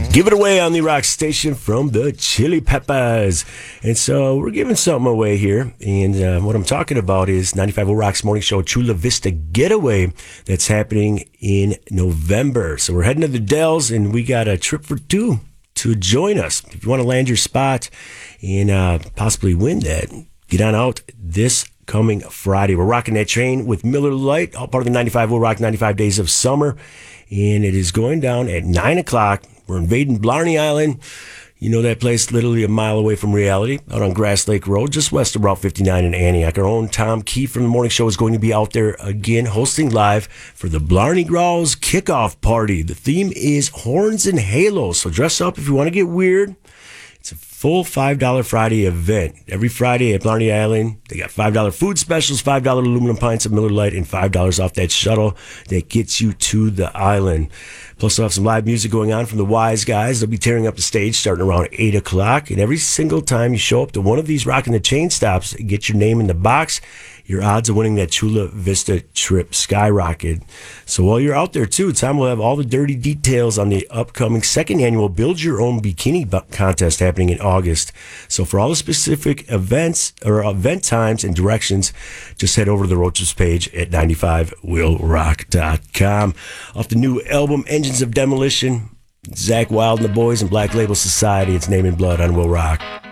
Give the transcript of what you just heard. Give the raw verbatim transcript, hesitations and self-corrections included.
Give it away on the rock station from the Chili Peppers. And so we're giving something away here. And uh, what I'm talking about is ninety-five point oh Rock's morning show, Chula Vista Getaway, that's happening in November. So we're heading to the Dells, and we got a trip for two to join us. If you want to land your spot and uh, possibly win that, get on out this coming Friday. We're rocking that train with Miller Lite, all part of the ninety-five point oh Rock ninety-five Days of Summer. And it is going down at nine o'clock. We're invading Blarney Island. You know that place, literally a mile away from reality, out on Grass Lake Road, just west of Route fifty-nine in Antioch. Our own Tom Keefe from the morning show is going to be out there again, hosting live for the Blarney Growls kickoff party. The theme is horns and halos, so dress up if you want to get weird. It's a full five dollars Friday event. Every Friday at Blarney Island, they got five dollars food specials, five dollars aluminum pints of Miller Lite, and five dollars off that shuttle that gets you to the island. Plus, we'll have some live music going on from the Wise Guys. They'll be tearing up the stage starting around eight o'clock. And every single time you show up to one of these Rockin' the Chain stops, get your name in the box, your odds of winning that Chula Vista trip skyrocket. So while you're out there, too, Tom will have all the dirty details on the upcoming second annual Build Your Own Bikini bu- contest happening in August. So for all the specific events or event times and directions, just head over to the Roaches page at ninety-five will rock dot com. Off the new album, Engines of Demolition, Zach Wild and the Boys and Black Label Society. It's Name and Blood on Will Rock.